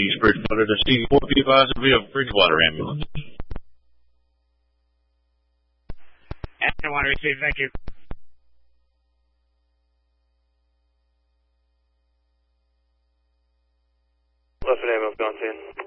East Bridgewater to see what be advised to be a Bridgewater ambulance. Bridgewater received, thank you. Left ambulance gone to you.